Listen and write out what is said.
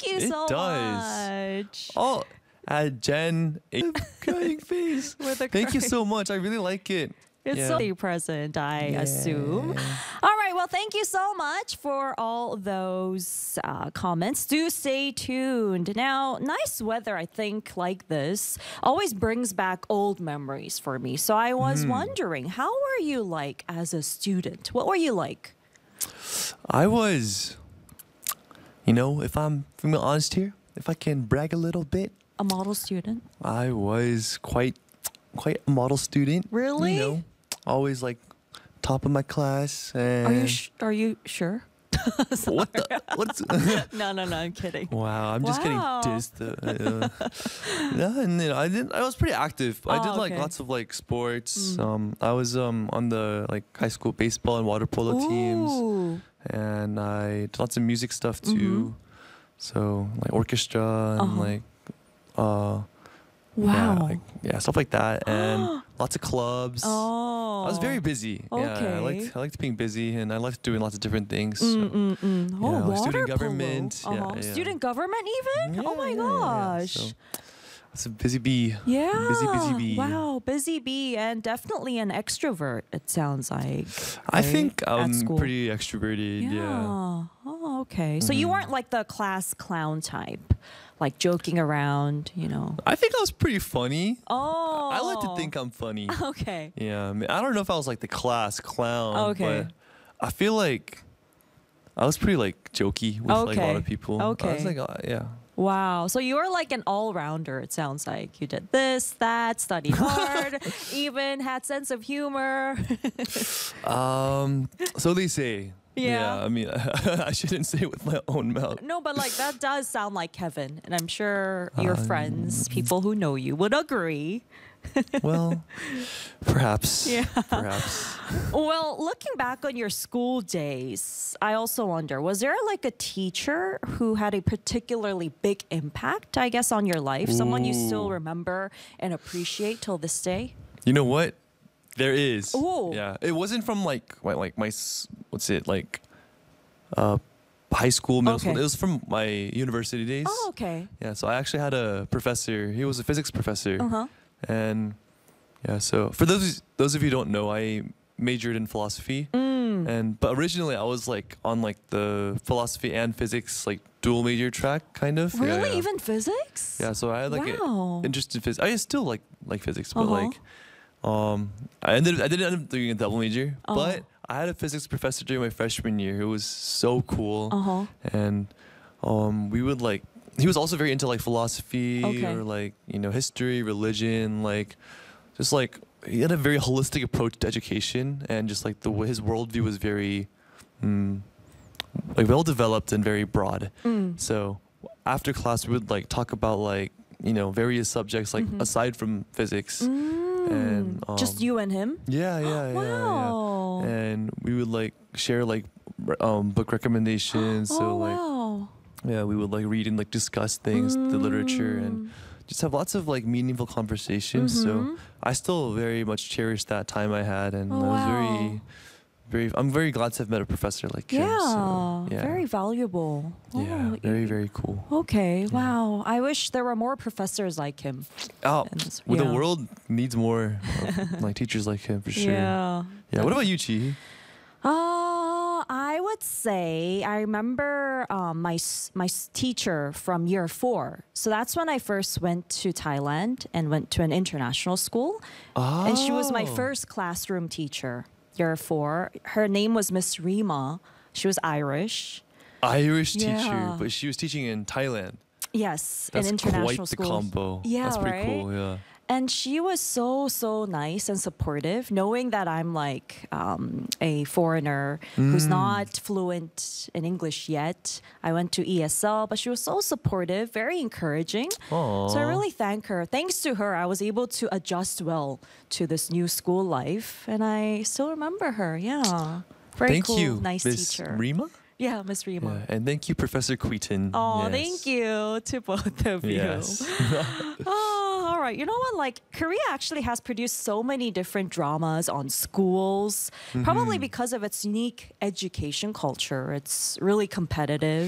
Thank you It so does. much. Oh, Jen, a crying face. With a Thank you crying- so much. I really like it. It's Yeah. so present, I assume. All right, well, thank you so much for all those comments. Do stay tuned. Now, nice weather, I think, like this, always brings back old memories for me. So I was wondering, how were you like as a student? What were you like? I was, if I'm being honest here, if I can brag a little bit, A model student? I was quite a model student. Really? Always like top of my class. And Are you sure? what the? What's? No, I'm kidding. Wow, I'm just getting Wow. dissed. Yeah, and I was pretty active. I did like okay. lots of like sports. I was on the like high school baseball and water polo teams, Ooh. and I did lots of music stuff too. So like orchestra and like Wow. stuff like that, and lots of clubs. Oh. I was very busy. Yeah, Okay. I liked being busy, and I liked doing lots of different things. So. Oh, like student water government. polo. Yeah, yeah. Student government even? Oh my Yeah. gosh. So, it's a busy bee. Yeah. Busy bee. Wow, busy bee and definitely an extrovert, it sounds like. I right? think At I'm school. pretty extroverted. Yeah. Oh, okay. So you weren't like the class clown type, like joking around, I think I was pretty funny. Oh. I like to think I'm funny. Okay. Yeah. I don't know if I was like the class clown. Okay. But I feel like I was pretty like jokey with like a lot Okay. of people. I Okay. was like, yeah. Wow. So you were like an all-rounder, it sounds like. You did this, that, studied hard, even had sense of humor. So they say. Yeah. I mean, I shouldn't say it with my own mouth. No, but like that does sound like Kevin. And I'm sure your friends, people who know you, would agree. Well, perhaps. Yeah. Perhaps. Well, looking back on your school days, I also wonder, was there like a teacher who had a particularly big impact, I guess, on your life? Someone you still Ooh. remember and appreciate till this day? You know what? There is. Ooh. Yeah. It wasn't from like high school, middle school. Okay. It was from my university days. Oh, okay. Yeah. So I actually had a professor. He was a physics professor. Uh-huh. And yeah. So for those of you who don't know, I majored in philosophy. But originally I was like on like the philosophy and physics like dual major track kind of. Yeah, Really? yeah. Even physics? Yeah, so I had like Wow. an interest in physics. I still like physics, but Uh-huh. like, I didn't end up doing a double major. Oh. But I had a physics professor during my freshman year who was so cool, Uh-huh. and we would like. He was also very into like philosophy Okay. or like history, religion, like just like he had a very holistic approach to education, and just like the way his worldview was very like well developed and very broad. So after class, we would like talk about like various subjects like aside from physics, and Just you and him? yeah. Wow. And we would like share like book recommendations. Oh, So like wow. yeah, we would like read and like discuss things, the literature, and just have lots of like meaningful conversations. So I still very much cherish that time I had, and I was I'm very glad to have met a professor like him. Yeah, So, yeah. very valuable. Yeah, Oh, very, very cool. Okay, wow. I wish there were more professors like him. Oh, And this- well, yeah. the world needs more like teachers like him for sure. Yeah. Yeah. What about you, Chi? I would say I remember my teacher from year 4. So that's when I first went to Thailand and went to an international school. And she was my Oh. first classroom teacher, year 4. Her name was Miss Rima. She was Irish. Irish teacher, Yeah. but she was teaching in Thailand. Yes, That's an international quite the school. combo. Yeah, That's pretty right? cool. Yeah. And she was so nice and supportive, knowing that I'm like a foreigner who's not fluent in English yet. I went to ESL, but she was so supportive, very encouraging. So I really thank her. Thanks to her, I was able to adjust well to this new school life. And I still remember her. Yeah. Very Thank cool, you, nice Miss teacher. Rima. Yeah, Miss Rima. Yeah. And thank you, Professor Queaton. Oh, Yes. thank you to both of you. Yes. Oh, all right. You know what? Like, Korea actually has produced so many different dramas on schools, probably because of its unique education culture. It's really competitive.